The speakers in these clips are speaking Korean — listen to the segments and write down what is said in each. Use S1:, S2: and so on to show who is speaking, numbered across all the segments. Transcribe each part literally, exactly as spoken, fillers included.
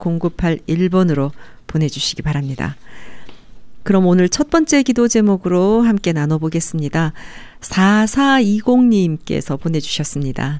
S1: 공구팔일 번으로 보내주시기 바랍니다. 그럼 오늘 첫 번째 기도 제목으로 함께 나눠보겠습니다. 사사이공님께서 보내주셨습니다.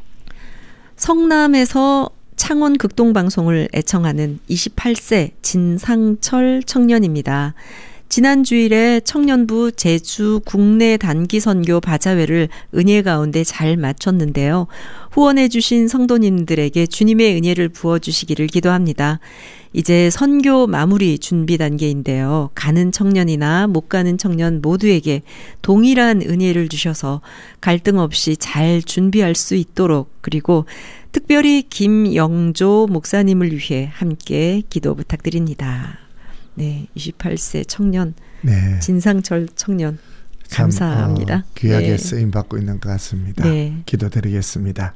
S1: 성남에서 창원 극동방송을 애청하는 이십팔 세 진상철 청년입니다. 지난 주일에 청년부 제주 국내 단기 선교 바자회를 은혜 가운데 잘 마쳤는데요. 후원해 주신 성도님들에게 주님의 은혜를 부어주시기를 기도합니다. 이제 선교 마무리 준비 단계인데요. 가는 청년이나 못 가는 청년 모두에게 동일한 은혜를 주셔서 갈등 없이 잘 준비할 수 있도록, 그리고 특별히 김영조 목사님을 위해 함께 기도 부탁드립니다. 네, 이십팔 세 청년, 네. 진상철 청년 감사합니다.
S2: 참, 어, 귀하게
S1: 네.
S2: 쓰임 받고 있는 것 같습니다.
S1: 네.
S2: 기도드리겠습니다.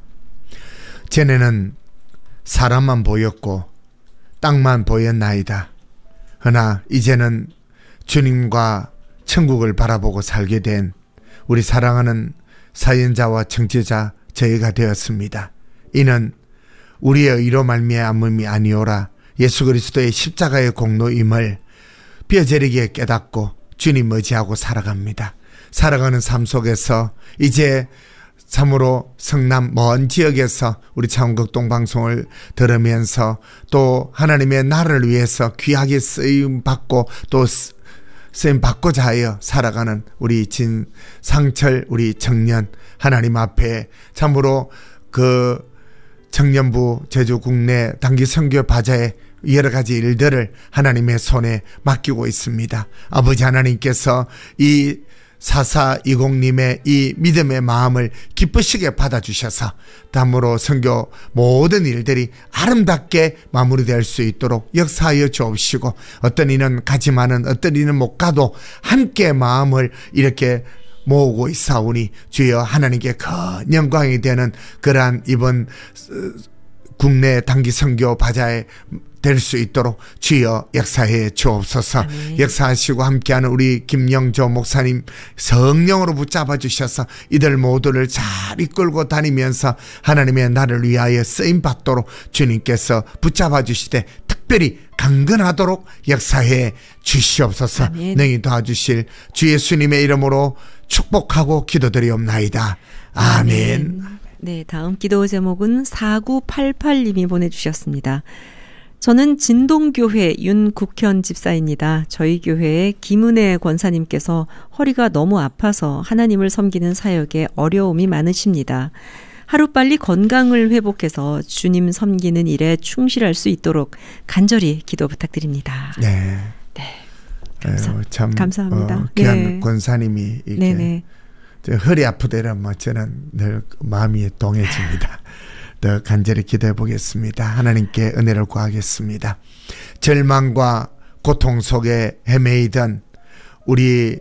S2: 전에는 사람만 보였고 땅만 보였나이다. 그러나 이제는 주님과 천국을 바라보고 살게 된 우리 사랑하는 사연자와 청취자 저희가 되었습니다. 이는 우리의 의로 말미암음이 아니오라 예수 그리스도의 십자가의 공로임을 뼈저리게 깨닫고 주님 의지하고 살아갑니다. 살아가는 삶 속에서 이제 참으로 성남 먼 지역에서 우리 창원극동 방송을 들으면서 또 하나님의 나라를 위해서 귀하게 쓰임받고 또 쓰임받고자 하여 살아가는 우리 진상철 우리 청년, 하나님 앞에 참으로 그 청년부 제주 국내 단기 선교 바자회 여러 가지 일들을 하나님의 손에 맡기고 있습니다. 아버지 하나님께서 이 사사이공님의 이 믿음의 마음을 기쁘시게 받아주셔서 다음으로 선교 모든 일들이 아름답게 마무리될 수 있도록 역사하여 주옵시고, 어떤 이는 가지만은 어떤 이는 못 가도 함께 마음을 이렇게 모으고 있사오니 주여 하나님께 큰 영광이 되는 그러한 이번 국내 단기 선교 바자회 될 수 있도록 주여 역사해 주옵소서. 아멘. 역사하시고 함께하는 우리 김영조 목사님 성령으로 붙잡아 주셔서 이들 모두를 잘 이끌고 다니면서 하나님의 나를 위하여 쓰임받도록 주님께서 붙잡아 주시되 특별히 강건하도록 역사해 주시옵소서. 아멘. 능히 도와주실 주 예수님의 이름으로 축복하고 기도드리옵나이다. 아멘. 아멘.
S1: 네, 다음 기도 제목은 사구팔팔님이 보내주셨습니다. 저는 진동교회 윤국현 집사입니다. 저희 교회의 김은혜 권사님께서 허리가 너무 아파서 하나님을 섬기는 사역에 어려움이 많으십니다. 하루빨리 건강을 회복해서 주님 섬기는 일에 충실할 수 있도록 간절히 기도 부탁드립니다.
S2: 네.
S1: 네. 감사,
S2: 아유, 참
S1: 감사합니다.
S2: 어, 귀한
S1: 네.
S2: 권사님이 이렇게
S1: 네네.
S2: 허리 아프더라면 뭐 저는 늘 마음이 동해집니다. 더 간절히 기도해 보겠습니다. 하나님께 은혜를 구하겠습니다. 절망과 고통 속에 헤매이던 우리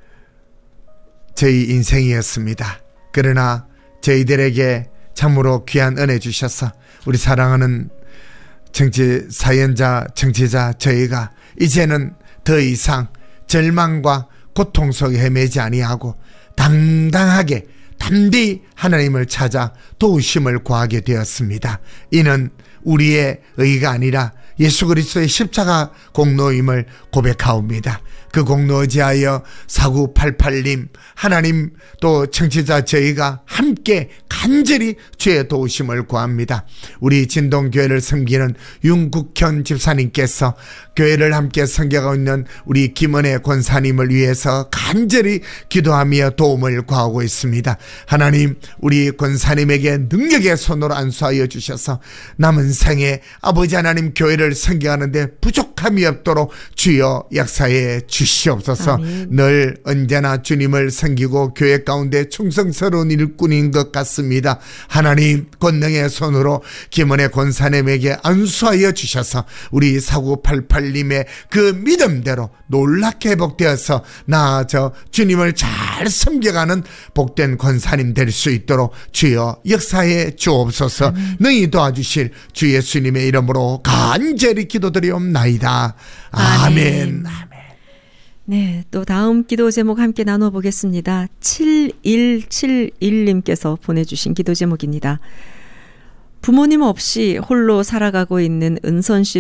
S2: 저희 인생이었습니다. 그러나 저희들에게 참으로 귀한 은혜 주셔서 우리 사랑하는 정치 사연자 정치자 저희가 이제는 더 이상 절망과 고통 속에 헤매지 아니하고 당당하게 담대히 하나님을 찾아 도우심을 구하게 되었습니다. 이는 우리의 의가 아니라 예수 그리스도의 십자가 공로임을 고백하옵니다. 그 공로 의지하여 사구팔팔님 하나님 또 청취자 저희가 함께 간절히 주의 도우심을 구합니다. 우리 진동교회를 섬기는 윤국현 집사님께서 교회를 함께 섬겨가고 있는 우리 김은혜 권사님을 위해서 간절히 기도하며 도움을 구하고 있습니다. 하나님 우리 권사님에게 능력의 손으로 안수하여 주셔서 남은 생에 아버지 하나님 교회를 섬겨가는데 부족함이 없도록 주여 역사해 주시옵소서. 아멘. 늘 언제나 주님을 섬기고 교회 가운데 충성스러운 일꾼인 것 같습니다. 하나님 권능의 손으로 김은혜 권사님에게 안수하여 주셔서 우리 사구팔팔님의 그 믿음대로 놀랍게 회복되어서 나 저 주님을 잘 섬겨가는 복된 권사님 될 수 있도록 주여 역사해 주옵소서. 아멘. 능히 도와주실 주 예수님의 이름으로 간절히 기도드리옵나이다. 아멘. 아멘.
S1: 네, 또 다음 기도 제목 함께 나눠보겠습니다. 칠일칠일님께서 보내주신 기도 제목입니다. 부모님 없이 홀로 살아가고 있는 은선 씨